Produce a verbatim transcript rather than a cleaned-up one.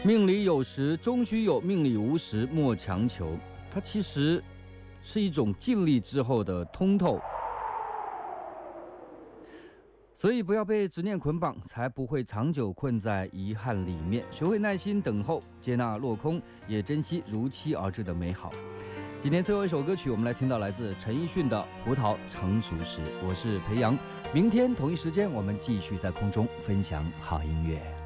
命里有时终须有，命里无时莫强求。它其实是一种尽力之后的通透，所以不要被执念捆绑，才不会长久困在遗憾里面。学会耐心等候，接纳落空，也珍惜如期而至的美好。今天最后一首歌曲，我们来听到来自陈奕迅的《葡萄成熟时》。我是裴阳，明天同一时间我们继续在空中分享好音乐。